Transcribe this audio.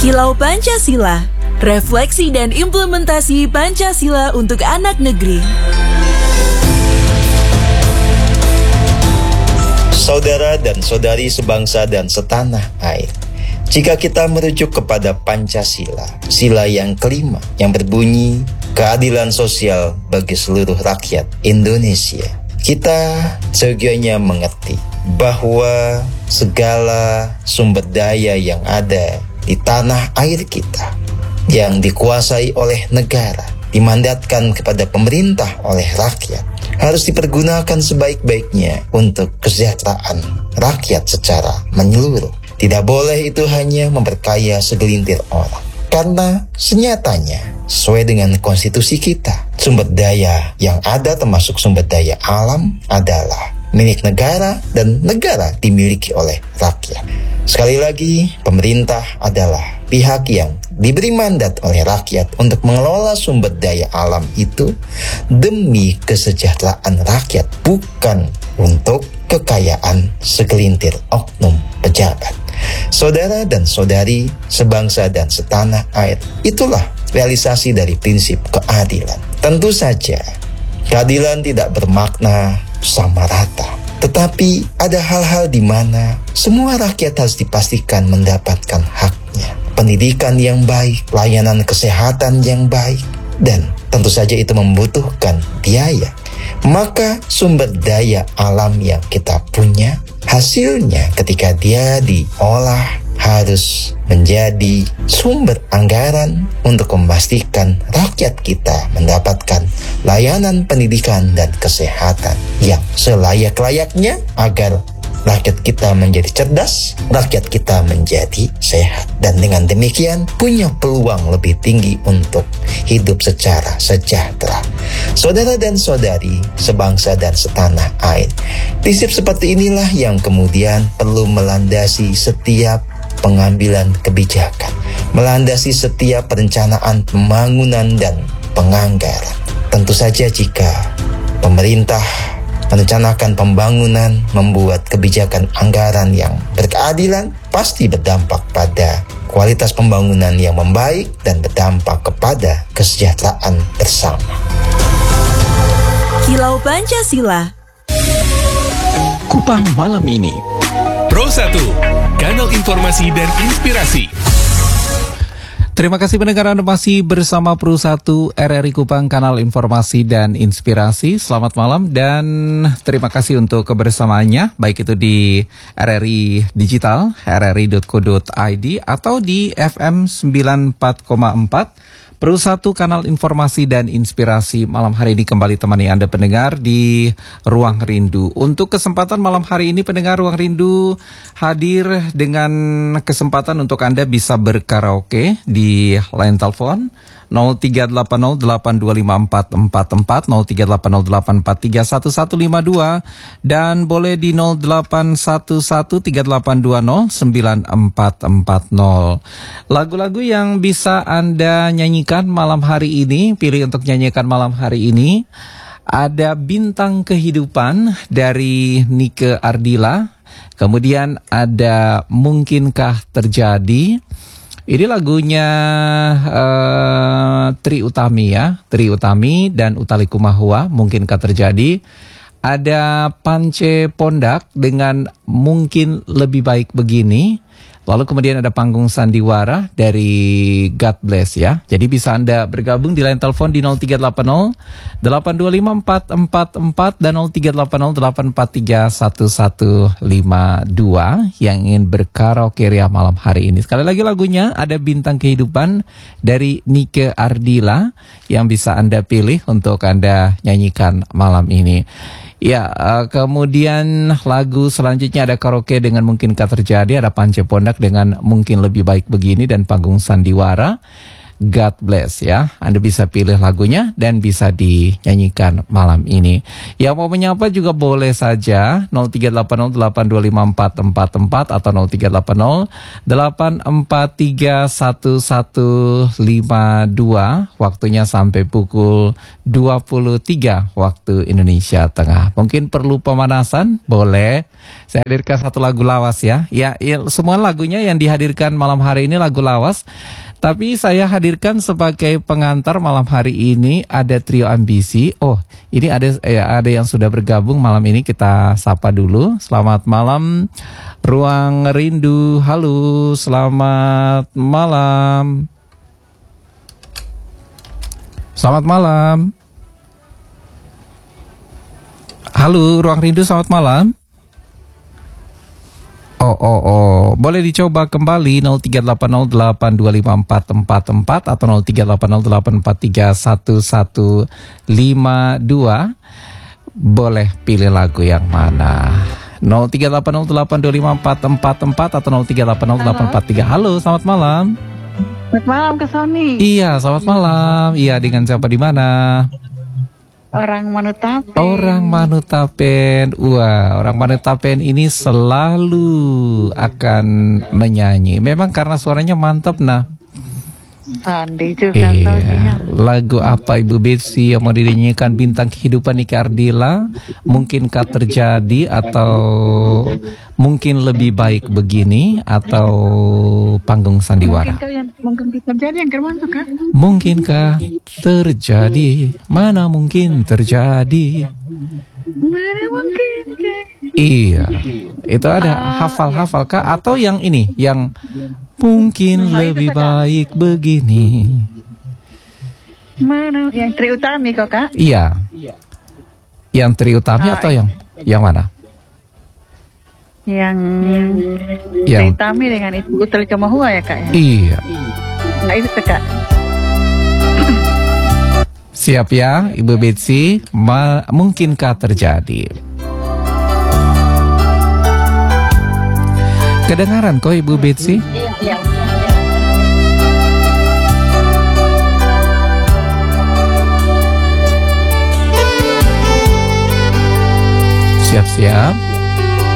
Kilau Pancasila, refleksi dan implementasi Pancasila untuk anak negeri. Saudara dan saudari sebangsa dan setanah air, jika kita merujuk kepada Pancasila, sila yang kelima yang berbunyi keadilan sosial bagi seluruh rakyat Indonesia, kita seyogyanya mengerti bahwa segala sumber daya yang ada di tanah air kita yang dikuasai oleh negara, dimandatkan kepada pemerintah oleh rakyat, harus dipergunakan sebaik-baiknya untuk kesejahteraan rakyat secara menyeluruh. Tidak boleh itu hanya memperkaya segelintir orang. Karena senyatanya, sesuai dengan konstitusi kita, sumber daya yang ada termasuk sumber daya alam adalah milik negara dan negara dimiliki oleh rakyat. Sekali lagi, pemerintah adalah pihak yang diberi mandat oleh rakyat untuk mengelola sumber daya alam itu demi kesejahteraan rakyat, bukan untuk kekayaan segelintir oknum pejabat. Saudara dan saudari sebangsa dan setanah air, itulah realisasi dari prinsip keadilan. Tentu saja, keadilan tidak bermakna sama rata. Tetapi ada hal-hal di mana semua rakyat harus dipastikan mendapatkan haknya. Pendidikan yang baik, layanan kesehatan yang baik, dan tentu saja itu membutuhkan biaya. Maka sumber daya alam yang kita punya, hasilnya ketika dia diolah harus menjadi sumber anggaran untuk memastikan rakyat kita mendapatkan layanan pendidikan dan kesehatan yang selayak-layaknya agar rakyat kita menjadi cerdas, rakyat kita menjadi sehat. Dan dengan demikian punya peluang lebih tinggi untuk hidup secara sejahtera. Saudara dan saudari sebangsa dan setanah air, prinsip seperti inilah yang kemudian perlu melandasi setiap pengambilan kebijakan, melandasi setiap perencanaan pembangunan dan penganggaran. Tentu saja jika pemerintah merencanakan pembangunan, membuat kebijakan anggaran yang berkeadilan, pasti berdampak pada kualitas pembangunan yang membaik dan berdampak kepada kesejahteraan bersama. Kilau Pancasila. Kupang malam ini. Pro 1, kanal informasi dan inspirasi. Terima kasih pendengar, Anda masih bersama Pro 1 RRI Kupang, kanal informasi dan inspirasi. Selamat malam dan terima kasih untuk kebersamaannya, baik itu di RRI Digital, rri.co.id atau di FM 94,4. Pro 1 kanal informasi dan inspirasi. Malam hari ini kembali temani Anda pendengar di Ruang Rindu. Untuk kesempatan malam hari ini pendengar Ruang Rindu hadir dengan kesempatan untuk Anda bisa berkaraoke di line telepon 0380825444, 038084311152, dan boleh di 081138209440. Lagu-lagu yang bisa Anda nyanyikan malam hari ini, pilih untuk nyanyikan malam hari ini, ada Bintang Kehidupan dari Nike Ardila, kemudian ada Mungkinkah Terjadi. Ini lagunya Tri Utami ya, Tri Utami dan Utha Likumahua, Mungkinkah Terjadi. Ada Pance Pondak dengan Mungkin Lebih Baik Begini. Lalu kemudian ada Panggung Sandiwara dari God Bless ya. Jadi bisa Anda bergabung di line telepon di 0380-825-4444 dan 0380-843-1152 yang ingin berkaraoke ria malam hari ini. Sekali lagi lagunya ada Bintang Kehidupan dari Nike Ardila yang bisa Anda pilih untuk Anda nyanyikan malam ini. Ya, kemudian lagu selanjutnya ada karaoke dengan Mungkinkah Terjadi, ada Pance Pondak dengan Mungkin Lebih Baik Begini dan Panggung Sandiwara. God Bless ya. Anda bisa pilih lagunya dan bisa dinyanyikan malam ini. Yang mau menyapa juga boleh saja 0380825444 atau 038084311152. Waktunya sampai pukul 23 waktu Indonesia Tengah. Mungkin perlu pemanasan, boleh. Saya hadirkan satu lagu lawas ya. Ya, semua lagunya yang dihadirkan malam hari ini lagu lawas. Tapi saya hadirkan sebagai pengantar malam hari ini ada trio ambisi. Oh, ini ada yang sudah bergabung malam ini, kita sapa dulu. Selamat malam Ruang Rindu. Halo, selamat malam. Selamat malam. Halo, Ruang Rindu, selamat malam. Oh. Boleh dicoba kembali 0380825444 atau 038084311152. Boleh pilih lagu yang mana? 0380825444 atau 03808443. Halo, selamat malam. Selamat malam ke Sony. Iya, selamat malam. Iya, dengan siapa di mana? Orang Manutapen. Orang Manutapen. Wah, orang Manutapen ini selalu akan menyanyi. Memang karena suaranya mantap, nah. Sandi juga. Iya. Lagu apa Ibu Betsy yang mau dinyanyikan Bintang Kehidupan Niki Ardila? Mungkinkah terjadi atau mungkin lebih baik begini atau Panggung Sandiwara? Mungkin terjadi yang kemana kan? Mungkinkah terjadi? Mana mungkin terjadi? Mana mungkin? Iya. Itu ada hafal-hafal kah? Atau yang ini, yang mungkin lebih baik begini. Mana? Yang Tri Utami kok Kak? Iya. Yang Tri Utami atau yang mana? Yang Tri Utami dengan itu Utari Kamahua ya Kak ya? Iya. Nah itu Kak. Siap ya Ibu Betsy. Mungkinkah terjadi? Kedengaran kok Ibu Betsy? Iya. Siap-siap.